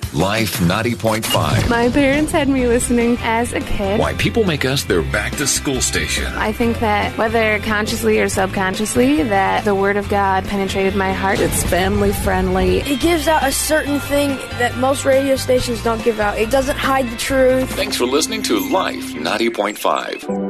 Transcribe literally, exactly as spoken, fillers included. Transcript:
Life ninety point five. My parents had me listening as a kid. Why people make us their back-to-school station. I think that whether consciously or subconsciously, that the Word of God penetrated my heart. It's family-friendly. It gives out a certain thing that most radio stations don't give out. It doesn't hide the truth. Thanks for listening to Life ninety point five.